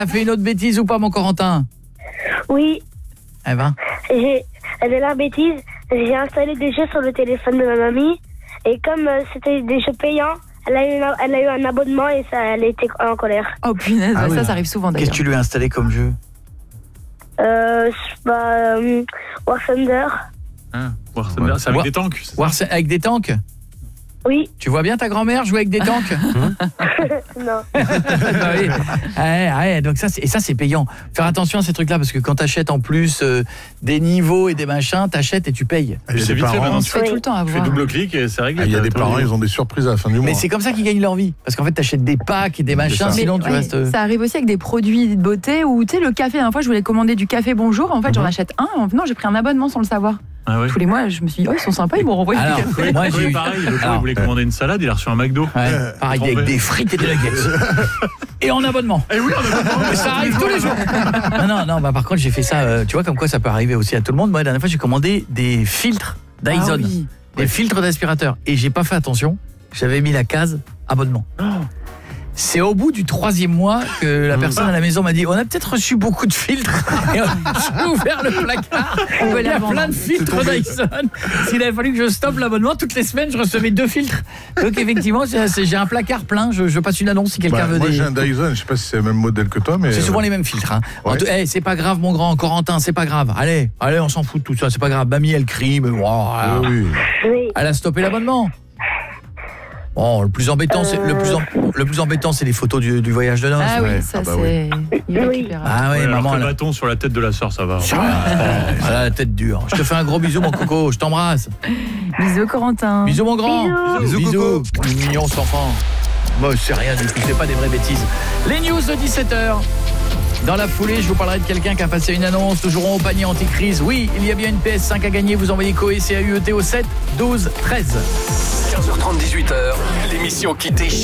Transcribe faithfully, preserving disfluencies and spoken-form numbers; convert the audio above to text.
T'as fait une autre bêtise ou pas, mon Corentin? Oui. Eh ben. J'ai elle est la bêtise. J'ai installé des jeux sur le téléphone de ma mamie. Et comme euh, c'était des jeux payants, elle a, eu une, elle a eu un abonnement et ça, elle était en colère. Oh punaise, Ah ça, oui. ça arrive souvent d'ailleurs. Qu'est-ce que tu lui as installé comme jeu? Euh, bah, euh, War Thunder. Hein, War Thunder, c'est avec War- des tanks. War avec des tanks? Oui. Tu vois bien ta grand-mère jouer avec des tanks? Non. Ah oui. Ouais, ouais, donc ça, c'est, et ça c'est payant. Faire attention à ces trucs-là parce que quand t'achètes en plus euh, des niveaux et des machins, t'achètes et tu payes. C'est vite fait maintenant. On se fait tout le temps Tu fais avoir. double-clic et c'est réglé. Il y a T'as- des t'as parents, oublié. ils ont des surprises à la fin du mois. Mais c'est comme ça qu'ils gagnent leur vie parce qu'en fait t'achètes des packs et des machins, ça. sinon Mais, tu ouais, restes. euh, ça arrive aussi avec des produits de beauté ou tu sais le café. La dernière fois je voulais commander du café Bonjour, en fait j'en achète un, en venant j'ai pris un abonnement sans le savoir. Ah ouais. Tous les mois je me suis dit oh ils sont sympas, ils m'ont renvoyé Alors, du café. moi Oui, j'ai eu pareil, le jour où Alors, il voulait commander une salade, il a reçu un McDo. ouais, pareil Trompé. avec des frites et des nuggets. Et en abonnement. Eh oui, on a Mais ça arrive tous les jours. Non, non, non, bah par contre j'ai fait ça, euh, tu vois comme quoi ça peut arriver aussi à tout le monde. Moi la dernière fois j'ai commandé des filtres Dyson, Ah oui. des filtres d'aspirateur et j'ai pas fait attention, j'avais mis la case abonnement. C'est au bout du troisième mois que la personne à la maison m'a dit on a peut-être reçu beaucoup de filtres. Et j'ai ouvert le placard, il y a plein de filtres Dyson. S'il avait fallu que je stoppe l'abonnement, toutes les semaines je recevais deux filtres. Donc effectivement c'est, c'est, j'ai un placard plein, je, je passe une annonce si quelqu'un Bah, veut moi des... j'ai un Dyson, je sais pas si c'est le même modèle que toi, mais C'est souvent les mêmes filtres. Hein. En Ouais. tout- hey, c'est pas grave mon grand, Corentin, c'est pas grave. Allez, allez, on s'en fout de tout ça, c'est pas grave. Mamie elle crie, mais wow, euh, oui. Oui. elle a stoppé l'abonnement. Bon, le plus embêtant, c'est le plus em- le plus embêtant, c'est les photos du, du voyage de noces. Ah oui, ouais. ça Ah bah c'est irrécupérable. Ah oui, Ouais, alors maman. que Elle le a... bâton sur la tête de la sœur, ça va. elle a la tête dure. Je te fais un gros bisou mon coco, je t'embrasse. Bisous Corentin. Bisous mon grand. Bisous. Bisous, Mignon cet enfant. Moi, c'est rien du tout, c'est pas des vraies bêtises. Les news de dix-sept heures. Dans la foulée, je vous parlerai de quelqu'un qui a passé une annonce, toujours rond au panier anti-crise. Oui, il y a bien une P S cinq à gagner, vous envoyez Coé, C A U E T au sept douze treize. quinze heures trente, dix-huit heures, l'émission qui déchire.